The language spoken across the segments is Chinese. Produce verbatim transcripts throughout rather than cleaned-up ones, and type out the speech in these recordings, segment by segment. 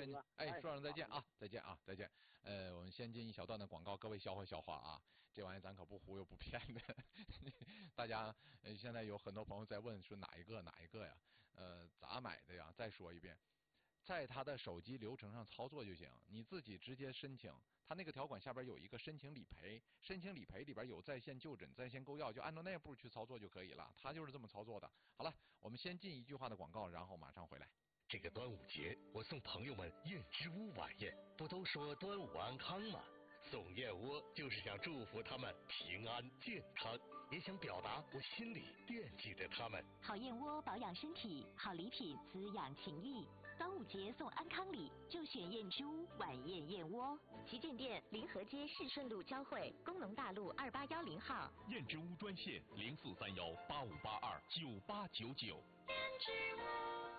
先进，哎，说声再见啊，再见啊，再见。呃，我们先进一小段的广告，各位消化消化啊，这玩意咱可不忽悠不骗的。大家呃现在有很多朋友在问说哪一个哪一个呀？呃，咋买的呀？再说一遍。在他的手机流程上操作就行，你自己直接申请。他那个条款下边有一个申请理赔，申请理赔里边有在线就诊、在线购药，就按照那步去操作就可以了。他就是这么操作的。好了，我们先进一句话的广告，然后马上回来。 这个端午节，我送朋友们燕之屋晚宴，不都说端午安康吗？送燕窝就是想祝福他们平安健康，也想表达我心里惦记着他们。 好燕窝保养身体，好礼品滋养情谊。端午节送安康礼，就选燕之屋晚宴燕窝。旗舰店临河街市顺路交汇，工农大路二八幺零号。 燕之屋专线零四三幺八五八二九八九九。 燕之屋。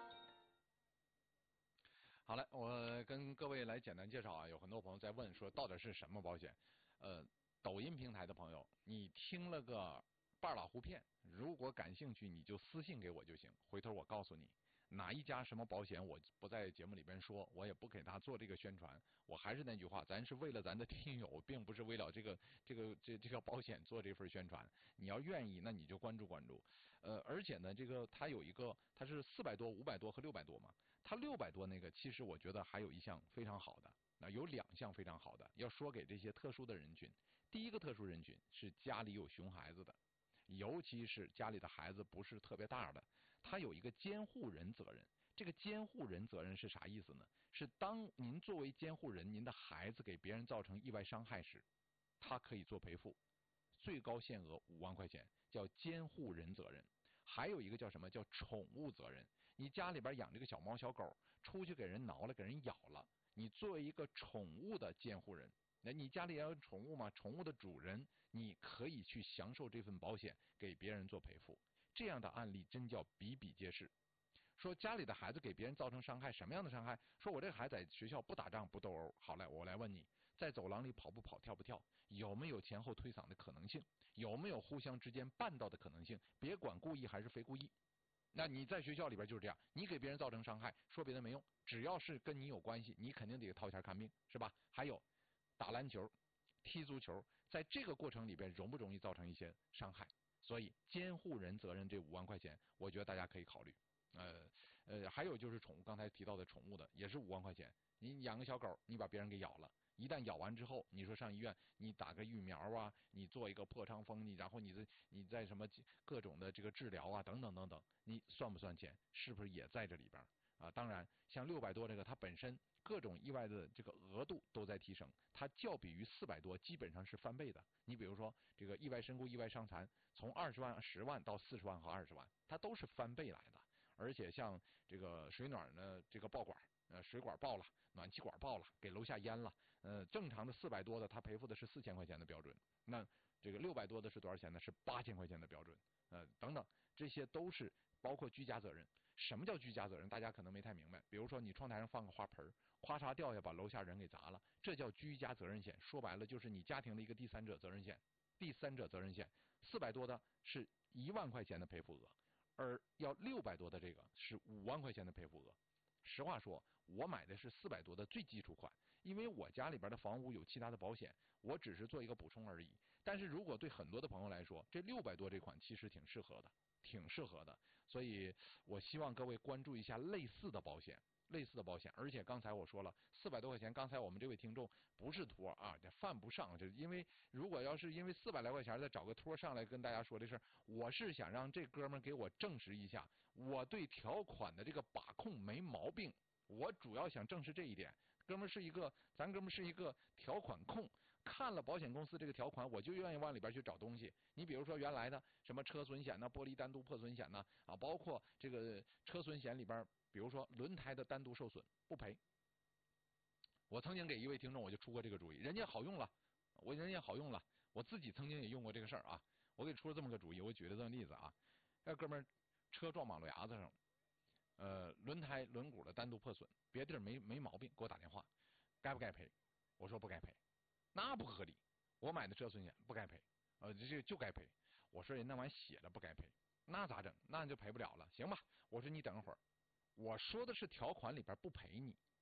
好了，我跟各位来简单介绍啊，有很多朋友在问说到底是什么保险？呃，抖音平台的朋友，你听了个半拉胡片，如果感兴趣，你就私信给我就行，回头我告诉你哪一家什么保险，我不在节目里边说，我也不给他做这个宣传。我还是那句话，咱是为了咱的听友，并不是为了这个这个这这个保险做这份宣传。你要愿意，那你就关注关注。呃，而且呢，这个它有一个，它是四百多、五百多和六百多嘛。它六百多那个，其实我觉得还有一项非常好的，那有两项非常好的，要说给这些特殊的人群。第一个特殊人群是家里有熊孩子的。尤其是家里的孩子不是特别大的，他有一个监护人责任。这个监护人责任是啥意思呢？是当您作为监护人，您的孩子给别人造成意外伤害时，他可以做赔付，最高限额五万块钱，叫监护人责任。还有一个叫什么？叫宠物责任。你家里边养这个小猫小狗，出去给人挠了，给人咬了，你作为一个宠物的监护人。那你家里也有宠物吗？宠物的主人，你可以去享受这份保险，给别人做赔付。这样的案例真叫比比皆是。说家里的孩子给别人造成伤害，什么样的伤害？说我这个孩子在学校不打仗不斗殴，好嘞，我来问你，在走廊里跑不跑，跳不跳，有没有前后推搡的可能性？有没有互相之间绊到的可能性？别管故意还是非故意。那你在学校里边就是这样，你给别人造成伤害，说别的没用，只要是跟你有关系，你肯定得掏钱看病，是吧？还有打篮球、踢足球，在这个过程里边容不容易造成一些伤害？所以监护人责任这五万块钱，我觉得大家可以考虑。呃呃，还有就是宠物，刚才提到的宠物的也是五万块钱。你养个小狗，你把别人给咬了，一旦咬完之后，你说上医院，你打个疫苗啊，你做一个破伤风，你然后你的你在什么各种的这个治疗啊，等等等等，你算不算钱？是不是也在这里边啊？当然，像六百多这个，它本身各种意外的这个额度都在提升，它较比于四百多基本上是翻倍的。你比如说这个意外身故、意外伤残，从二十万、十万到四十万和二十万，它都是翻倍来的。而且像这个水暖呢，这个爆管，呃，水管爆了，暖气管爆了，给楼下淹了，呃，正常的四百多的，它赔付的是四千块钱的标准，那这个六百多的是多少钱呢？是八千块钱的标准，呃，等等，这些都是包括居家责任。什么叫居家责任？大家可能没太明白。比如说你窗台上放个花盆，咵嚓掉下把楼下人给砸了，这叫居家责任险。说白了就是你家庭的一个第三者责任险。第三者责任险四百多的是一万块钱的赔付额，而要六百多的这个是五万块钱的赔付额。实话说，我买的是四百多的最基础款，因为我家里边的房屋有其他的保险，我只是做一个补充而已。但是如果对很多的朋友来说，这六百多这款其实挺适合的。挺适合的，所以我希望各位关注一下类似的保险，类似的保险。而且刚才我说了，四百多块钱，刚才我们这位听众不是托啊，这犯不上，就是因为如果要是因为四百来块钱再找个托上来跟大家说这事儿，我是想让这哥们儿给我证实一下，我对条款的这个把控没毛病。我主要想证实这一点，哥们儿是一个，咱哥们儿是一个条款控，看了保险公司这个条款，我就愿意往里边去找东西。你比如说原来的什么车损险呐、玻璃单独破损险呐，啊，包括这个车损险里边，比如说轮胎的单独受损不赔。我曾经给一位听众我就出过这个主意，人家好用了，我人家好用了，我自己曾经也用过这个事儿啊，我给出了这么个主意，我举了这么个例子啊，那哥们儿车撞马路牙子上。呃，轮胎轮毂的单独破损，别地儿没没毛病，给我打电话，该不该赔？我说不该赔，那不合理。我买的车损险不该赔，呃，这这就该赔。我说人那玩意写了不该赔，那咋整？那就赔不了了，行吧？我说你等会儿，我说的是条款里边不赔你，